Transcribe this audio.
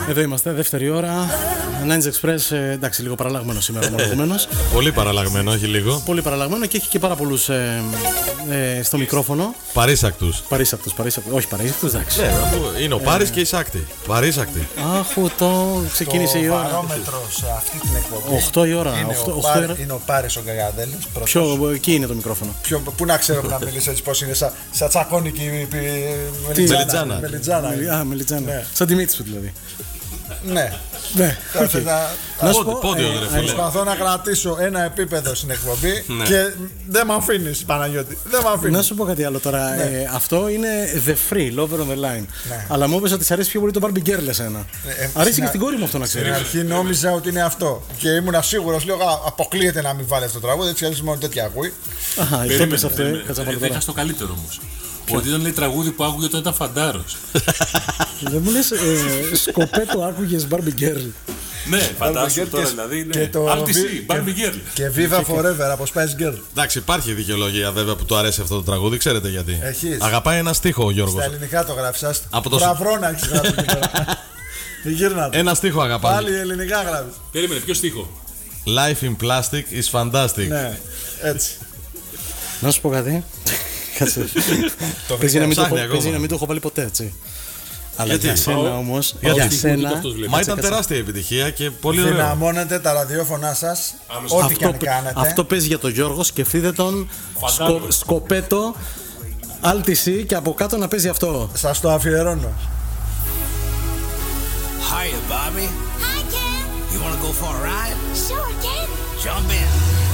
Εδώ είμαστε, δεύτερη ώρα. Nines Express, εντάξει, λίγο παραλλαγμένο σήμερα ομολογουμένως. Πολύ παραλλαγμένο, όχι λίγο. Πολύ παραλλαγμένο και έχει και πάρα πολλούς στο μικρόφωνο. Παρήσακτους. Όχι, παρήσακτους, εντάξει. Ναι, είναι ο Πάρης και η Σάκτη. Παρήσακτη. Αχ, το ξεκίνησε η ώρα. Το παρόμετρο σε αυτή την εκπομπή. 8 η ώρα. Είναι ο Πάρης ο Γκαγιαδέλης. Εκεί είναι το μικρόφωνο. Πού να ξέρω να μιλήσω έτσι πώς είναι, σαν τσακώνικη μελιτζάνα. Μελιτζάνα. Σαν τη μύτη σου δηλαδή. Ναι. Να σου πω, προσπαθώ να κρατήσω ένα επίπεδο στην εκπομπή και δεν με αφήνεις, Παναγιώτη. Να σου πω κάτι άλλο τώρα. Αυτό είναι the free, lover on the line. Αλλά μου είπες ότι της αρέσει πιο πολύ το Barbie Girl εσένα. Αρέσει και στην κόρη μου αυτό να ξέρεις. Στην αρχή νόμιζα ότι είναι αυτό. Και ήμουν σίγουρος, λέω αποκλείεται να μην βάλει αυτό το τραγούδι, έτσι κι μόνο τέτοια ακούει. Το είπες αυτό. Είχα στο καλύτερο όμως. Ότι ήταν λέει τραγούδι που άκουγε όταν ήταν φαντάρος. Δεν μου λες σκοπέτο άκουγες Barbie Girl. Ναι, φαντάσου τώρα δηλαδή. RTC, Barbie Girl. Και Viva Forever από Spice Girl. Εντάξει, υπάρχει δικαιολογία βέβαια που του αρέσει αυτό το τραγούδι, ξέρετε γιατί. Έχεις. Αγαπάει ένα στίχο ο Γιώργος. Στα ελληνικά το γράψεις. Από το Φραβρό να έχεις γράψει. Γύρνα. Ένα στίχο αγαπάει. Πάλι ελληνικά γράψεις. Περίμενε, ποιο στίχο? Life in plastic is fantastic. Ναι, έτσι. Να σου πω κάτι. Παίζει να μην το έχω βάλει ποτέ, έτσι. Αλλά για σένα όμως. Για σένα. Μα ήταν τεράστια επιτυχία και πολύ ωραίο. Δυναμώνετε τα ραδιόφωνά σας. Ό,τι και αν κάνετε. Αυτό παίζει για τον Γιώργο. Σκεφτείτε τον σκοπέτο Alt-C και από κάτω να παίζει αυτό. Σας το αφιερώνω. Hiya, Bobby. Hi, Ken. You wanna go for a ride? Sure, Ken. Jump in.